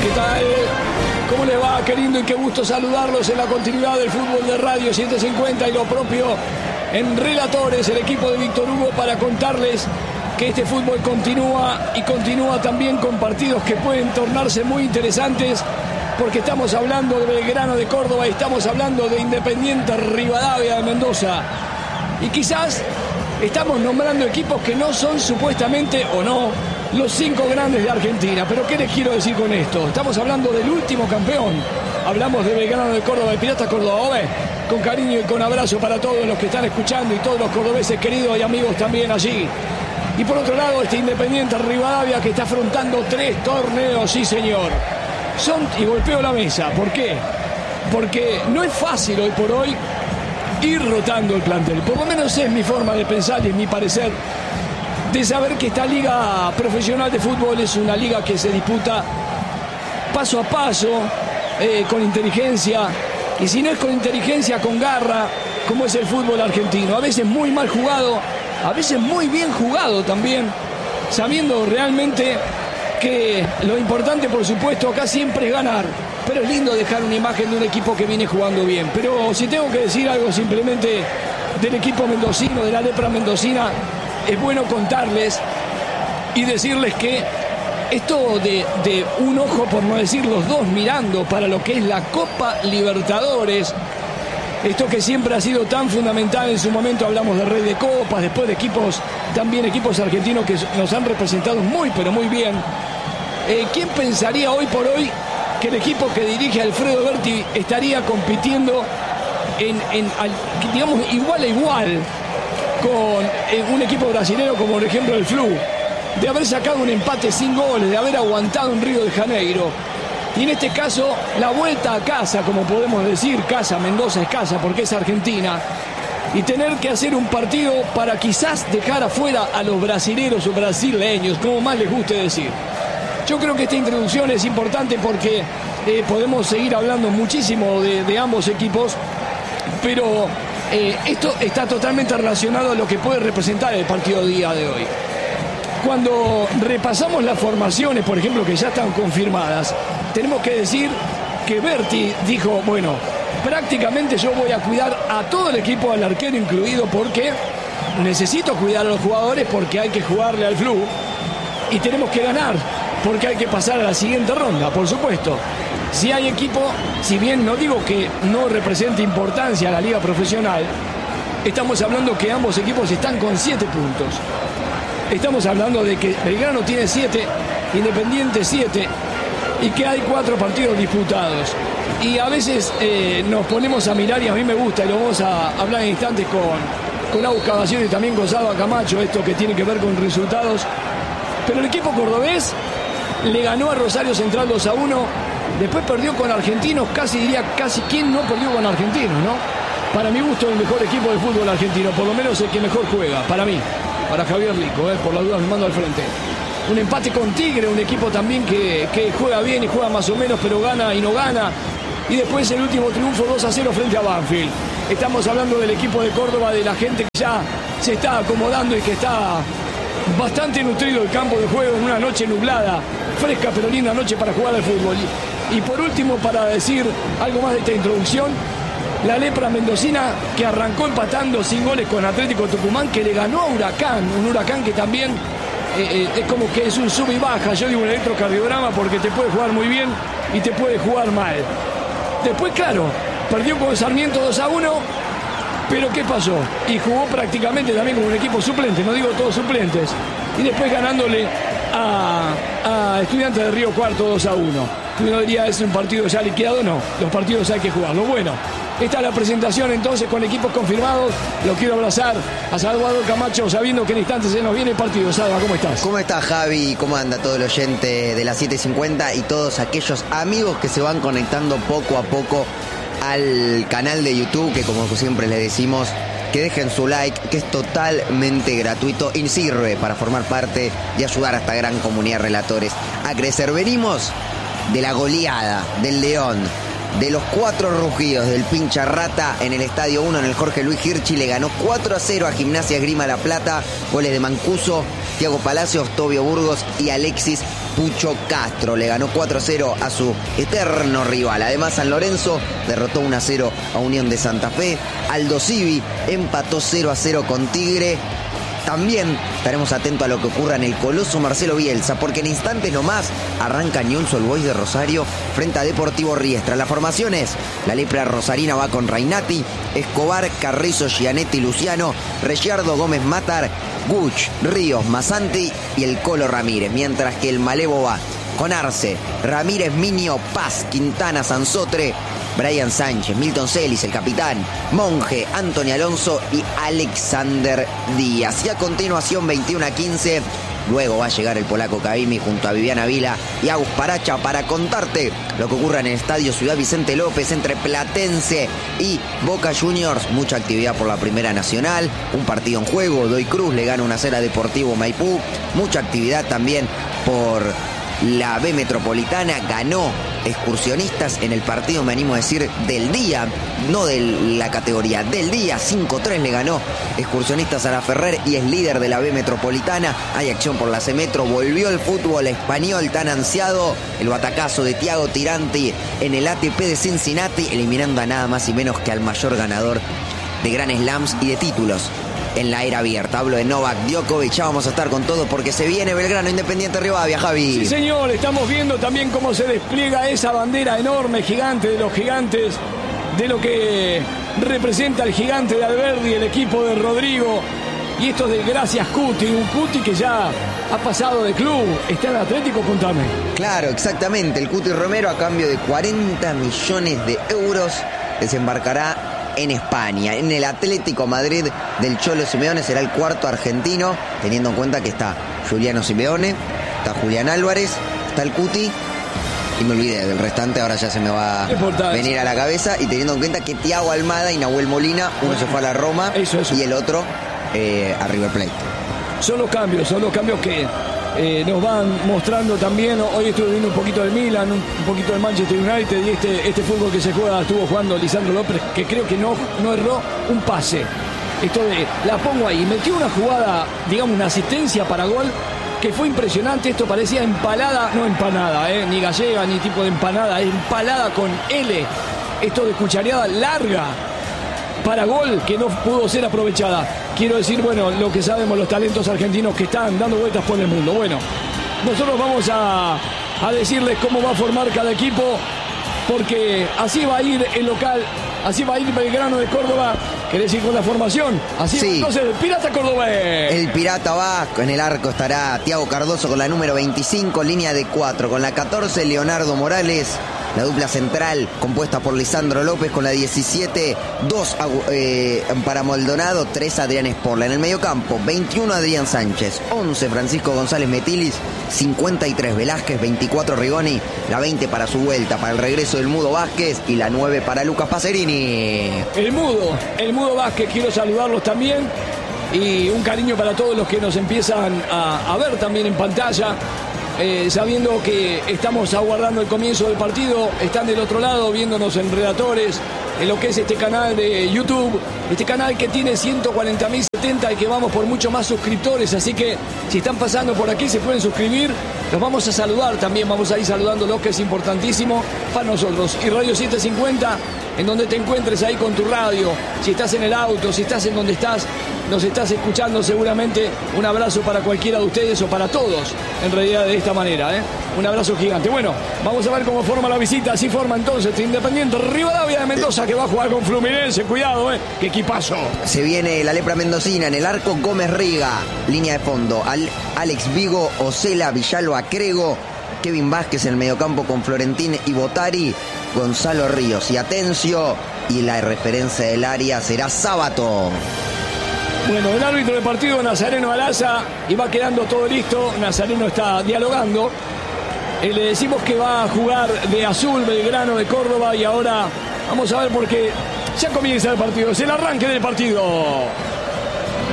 tal? ¿Cómo les va? Qué lindo y qué gusto saludarlos en la continuidad del fútbol de Radio 750 y lo propio en Relatores, el equipo de Víctor Hugo, para contarles que este fútbol continúa y continúa también con partidos que pueden tornarse muy interesantes, porque estamos hablando de Belgrano de Córdoba y estamos hablando de Independiente Rivadavia de Mendoza. Y quizás estamos nombrando equipos que no son supuestamente o no los 5 grandes de Argentina. Pero ¿qué les quiero decir con esto? Estamos hablando del último campeón. Hablamos de Belgrano de Córdoba, de Piratas Córdoba. Con cariño y con abrazo para todos los que están escuchando y todos los cordobeses queridos y amigos también allí. Y por otro lado, este Independiente Rivadavia que está afrontando 3 torneos, sí señor. Y golpeo la mesa. ¿Por qué? Porque no es fácil hoy por hoy ir rotando el plantel. Por lo menos es mi forma de pensar y es mi parecer de saber que esta liga profesional de fútbol es una liga que se disputa paso a paso, con inteligencia, y si no es con inteligencia, con garra, como es el fútbol argentino. A veces muy mal jugado, a veces muy bien jugado también, sabiendo realmente que lo importante, por supuesto, acá siempre es ganar, pero es lindo dejar una imagen de un equipo que viene jugando bien. Pero si tengo que decir algo simplemente del equipo mendocino, de la lepra mendocina, es bueno contarles y decirles que esto de un ojo, por no decir los dos, mirando para lo que es la Copa Libertadores, esto que siempre ha sido tan fundamental. En su momento hablamos de Rey de Copas, después de equipos, también equipos argentinos que nos han representado muy, pero muy bien. ¿Quién pensaría hoy por hoy que el equipo que dirige Alfredo Berti estaría compitiendo digamos, igual a igual con un equipo brasileño como por ejemplo el Flu, de haber sacado un empate sin goles, de haber aguantado en Río de Janeiro, y en este caso la vuelta a casa, como podemos decir, casa, Mendoza es casa porque es Argentina, y tener que hacer un partido para quizás dejar afuera a los brasileros o brasileños, como más les guste decir. Yo creo que esta introducción es importante porque podemos seguir hablando muchísimo de ambos equipos, pero esto está totalmente relacionado a lo que puede representar el partido día de hoy. Cuando repasamos las formaciones, por ejemplo, que ya están confirmadas, tenemos que decir que Berti dijo, bueno, prácticamente yo voy a cuidar a todo el equipo, al arquero incluido, porque necesito cuidar a los jugadores, porque hay que jugarle al Flu y tenemos que ganar, porque hay que pasar a la siguiente ronda, por supuesto. Si hay equipo, si bien no digo que no represente importancia a la liga profesional, estamos hablando que ambos equipos están con 7 puntos. Estamos hablando de que Belgrano tiene 7, Independiente 7, y que hay 4 partidos disputados. Y a veces nos ponemos a mirar, y a mí me gusta, y lo vamos a hablar en instantes con Agus Caballero y también con Salva Camacho, esto que tiene que ver con resultados. Pero el equipo cordobés le ganó a Rosario Central 2-1, después perdió con Argentinos, casi ¿quién no perdió con Argentinos, no? Para mi gusto, el mejor equipo de fútbol argentino, por lo menos el que mejor juega, para mí, para Javier Rico, por las dudas me mando al frente. Un empate con Tigre, un equipo también que juega bien y juega más o menos, pero gana y no gana. Y después el último triunfo 2-0 frente a Banfield. Estamos hablando del equipo de Córdoba, de la gente que ya se está acomodando y que está bastante nutrido el campo de juego en una noche nublada, fresca pero linda noche para jugar al fútbol. Y por último, para decir algo más de esta introducción, la lepra mendocina que arrancó empatando sin goles con Atlético Tucumán, que le ganó a Huracán, un Huracán que también es como que es un sub y baja. Yo digo un electrocardiograma porque te puede jugar muy bien y te puede jugar mal. Después, claro, perdió con Sarmiento 2-1, pero ¿qué pasó? Y jugó prácticamente también como un equipo suplente, no digo todos suplentes, y después ganándole a Estudiantes de Río Cuarto 2-1. Uno diría, ¿es un partido ya liquidado? No, los partidos hay que jugarlos. Bueno, esta es la presentación entonces con equipos confirmados. Lo quiero abrazar a Salvador Camacho, sabiendo que en instantes se nos viene el partido. Salva, ¿cómo estás? ¿Cómo estás, Javi? ¿Cómo anda todo el oyente de las 750 y todos aquellos amigos que se van conectando poco a poco al canal de YouTube, que como siempre les decimos, que dejen su like, que es totalmente gratuito y sirve para formar parte y ayudar a esta gran comunidad de relatores a crecer? Venimos de la goleada del León, de los 4 rugidos del pincha rata en el Estadio 1, en el Jorge Luis Hirchi. Le ganó 4-0 a Gimnasia Esgrima La Plata, goles de Mancuso, Thiago Palacios, Tobio Burgos y Alexis Pucho Castro le ganó 4-0 a su eterno rival. Además, San Lorenzo derrotó 1-0 a Unión de Santa Fe. Aldo Civi empató 0-0 con Tigre. También estaremos atentos a lo que ocurra en el Coloso Marcelo Bielsa, porque en instantes nomás arranca Newell's Old Boys de Rosario frente a Deportivo Riestra. Las formaciones: la lepra rosarina va con Rainati, Escobar, Carrizo, Gianetti, Luciano, Reyardo, Gómez Matar, Guch, Ríos, Masanti y el Colo Ramírez, mientras que el Malevo va con Arce, Ramírez, Minio, Paz, Quintana, Sansotre, Brian Sánchez, Milton Celis, el capitán, Monje, Antonio Alonso y Alexander Díaz. Y a continuación, 21-15, luego va a llegar el polaco Kavimi junto a Viviana Vila y Agus Paracha para contarte lo que ocurra en el Estadio Ciudad Vicente López entre Platense y Boca Juniors. Mucha actividad por la Primera Nacional, un partido en juego, Godoy Cruz le gana 1-0 a Deportivo Maipú, mucha actividad también por la B Metropolitana, ganó Excursionistas en el partido, me animo a decir, del día, no de la categoría, del día. 5-3 le ganó Excursionistas a la Ferrer y es líder de la B Metropolitana. Hay acción por la C Metro, volvió el fútbol español tan ansiado, el batacazo de Thiago Tiranti en el ATP de Cincinnati, eliminando a nada más y menos que al mayor ganador de Grand Slams y de títulos en la era abierta. Hablo de Novak Djokovic. Ya vamos a estar con todo porque se viene Belgrano Independiente Rivadavia, Javi. Sí, señor, estamos viendo también cómo se despliega esa bandera enorme, gigante de los gigantes, de lo que representa el gigante de Alberdi, el equipo de Rodrigo. Y esto de Gracias Cuti, un Cuti que ya ha pasado de club, está en Atlético, contame. Claro, exactamente, el Cuti Romero a cambio de 40 millones de euros desembarcará en España, en el Atlético Madrid del Cholo Simeone. Será el cuarto argentino, teniendo en cuenta que está Juliano Simeone, está Julián Álvarez, está el Cuti, y me olvidé del restante, ahora ya se me va a venir a la cabeza, y teniendo en cuenta que Thiago Almada y Nahuel Molina, uno se fue a la Roma eso. Y el otro a River Plate. Son los cambios que nos van mostrando también. Hoy estuve viendo un poquito del Milan, un poquito del Manchester United, y este fútbol que se juega, estuvo jugando Lisandro López, que creo que no erró un pase. Esto de, la pongo ahí, metió una jugada, digamos una asistencia para gol, que fue impresionante. Esto parecía empalada, no empanada, ni gallega, ni tipo de empanada, empalada con L. Esto de cuchareada larga para gol, que no pudo ser aprovechada. Quiero decir, bueno, lo que sabemos, los talentos argentinos que están dando vueltas por el mundo. Bueno, nosotros vamos a decirles cómo va a formar cada equipo, porque así va a ir el local, así va a ir Belgrano de Córdoba. ¿Querés ir con la formación? Así sí. Entonces, el Pirata Cordobés. El Pirata Vasco, en el arco estará Thiago Cardoso con la número 25, línea de 4, con la 14, Leonardo Morales. La dupla central compuesta por Lisandro López con la 17, 2 para Maldonado, 3 Adrián Sporla. En el mediocampo, 21 Adrián Sánchez, 11 Francisco González Metilis, 53 Velázquez, 24 Rigoni, la 20 para su vuelta, para el regreso del Mudo Vázquez, y la 9 para Lucas Pacerini. El Mudo Vázquez, quiero saludarlos también. Y un cariño para todos los que nos empiezan a ver también en pantalla. Sabiendo que estamos aguardando el comienzo del partido, están del otro lado viéndonos en Redactores, en lo que es este canal de YouTube, este canal que tiene 140.070 y que vamos por mucho más suscriptores, así que si están pasando por aquí se pueden suscribir, los vamos a saludar también, vamos a ir saludándolos, que es importantísimo para nosotros. Y Radio 750, en donde te encuentres ahí con tu radio, si estás en el auto, si estás en donde estás, nos estás escuchando seguramente, un abrazo para cualquiera de ustedes o para todos, en realidad de esta manera, un abrazo gigante. Bueno, vamos a ver cómo forma la visita. Así forma entonces Independiente Rivadavia de Mendoza, que va a jugar con Fluminense. Cuidado, qué equipazo. Se viene la lepra mendocina. En el arco, Gómez Riga, línea de fondo, Alex Vigo, Ocela, Villalba, Crego, Kevin Vázquez en el mediocampo con Florentín y Botari, Gonzalo Ríos y Atencio, y la referencia del área será Sábato. Bueno, el árbitro del partido, Nazareno Alaza, y va quedando todo listo. Nazareno está dialogando. Le decimos que va a jugar de azul Belgrano de Córdoba, y ahora vamos a ver porque ya comienza el partido. Es el arranque del partido.